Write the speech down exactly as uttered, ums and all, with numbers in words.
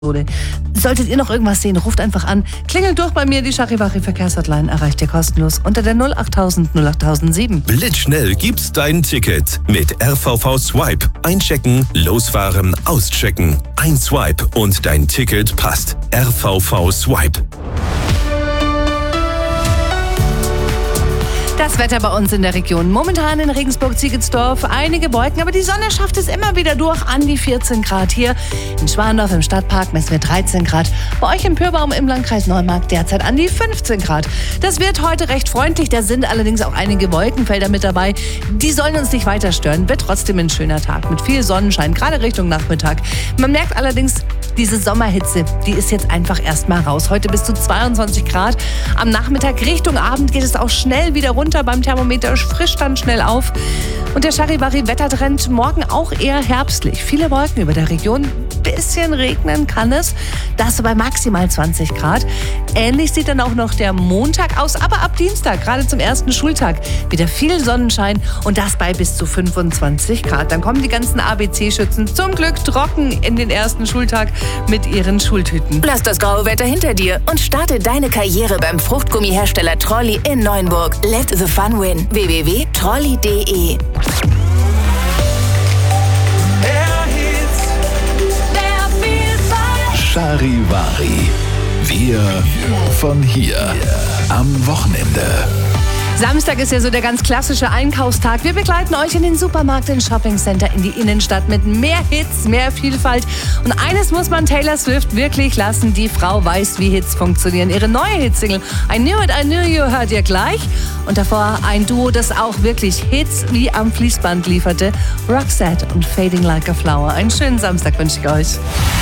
Solltet ihr noch irgendwas sehen, ruft einfach an. Klingelt durch bei mir, die Charivari Verkehrshotline erreicht ihr kostenlos unter der null achttausend null achttausendsieben. Blitzschnell gibt's dein Ticket mit R V V Swipe. Einchecken, losfahren, auschecken. Ein Swipe und dein Ticket passt. R V V Swipe. Das Wetter bei uns in der Region. Momentan in Regensburg-Ziegelsdorf einige Wolken, aber die Sonne schafft es immer wieder durch an die vierzehn Grad. Hier in Schwandorf im Stadtpark messen wir dreizehn Grad. Bei euch im Pyrbaum im Landkreis Neumarkt derzeit an die fünfzehn Grad. Das wird heute recht freundlich, da sind allerdings auch einige Wolkenfelder mit dabei. Die sollen uns nicht weiter stören. Wird trotzdem ein schöner Tag mit viel Sonnenschein, gerade Richtung Nachmittag. Man merkt allerdings, diese Sommerhitze, die ist jetzt einfach erstmal raus. Heute bis zu zweiundzwanzig Grad. Am Nachmittag Richtung Abend geht es auch schnell wieder runter beim Thermometer, frischt dann schnell auf. Und der Charivari-Wettertrend morgen auch eher herbstlich. Viele Wolken über der Region, bisschen regnen kann es. Das bei maximal zwanzig Grad. Ähnlich sieht dann auch noch der Montag aus, aber ab Dienstag, gerade zum ersten Schultag, wieder viel Sonnenschein und das bei bis zu fünfundzwanzig Grad. Dann kommen die ganzen A B C-Schützen zum Glück trocken in den ersten Schultag mit ihren Schultüten. Lass das graue Wetter hinter dir und starte deine Karriere beim Fruchtgummihersteller Trolli in Neuenburg. Let the fun win. w w w punkt trolli punkt de Charivari. Wir von hier. Am Wochenende. Samstag ist ja so der ganz klassische Einkaufstag. Wir begleiten euch in den Supermarkt, in Shoppingcenter, in die Innenstadt mit mehr Hits, mehr Vielfalt. Und eines muss man Taylor Swift wirklich lassen. Die Frau weiß, wie Hits funktionieren. Ihre neue Hitsingle I Knew It, I Knew You hört ihr gleich. Und davor ein Duo, das auch wirklich Hits wie am Fließband lieferte. Roxette und Fading Like a Flower. Einen schönen Samstag wünsche ich euch.